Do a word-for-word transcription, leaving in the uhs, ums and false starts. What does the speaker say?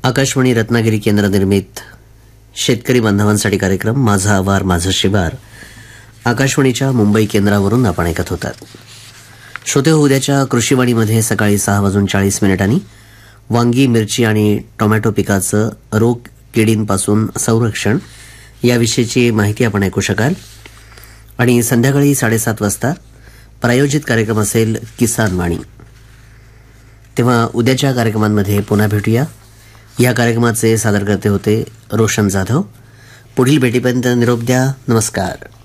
आकाशवाणी रत्नागिरी केंद्र निर्मित शेतकरी बांधवांसाठी कार्यक्रम माझा आवार माझं शिवार आकाशवाणीच्या मुंबई केंद्रावरून आपण ऐकत होतात. श्रोते हो, उद्याच्या कृषीवाणीमध्ये सकाळी सहा वाजून चाळीस मिनिटांनी वांगी, मिरची आणि टोमॅटो पिकाचं रोग किडींपासून संरक्षण याविषयीची माहिती आपण ऐकू शकाल. आणि संध्याकाळी साडेसात वाजता प्रायोजित कार्यक्रम असेल किसान वाणी. तेव्हा उद्याच्या कार्यक्रमांमध्ये पुन्हा भेटूया. या कार्यक्रमाचे सादरकर्ते होते रोशन जाधव. पुढील भेटीपर्यंत निरोप द्या. नमस्कार.